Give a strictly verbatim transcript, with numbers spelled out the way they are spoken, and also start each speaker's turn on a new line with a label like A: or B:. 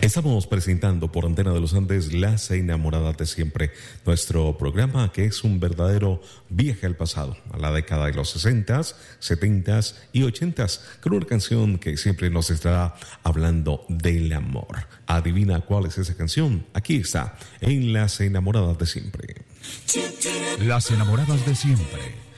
A: Estamos presentando por Antena de los Andes Las Enamoradas de Siempre, nuestro programa que es un verdadero viaje al pasado, a la década de los sesentas, setentas y ochentas, con una canción que siempre nos estará hablando del amor. Adivina cuál es esa canción. Aquí está, en Las Enamoradas de Siempre.
B: Las Enamoradas de Siempre.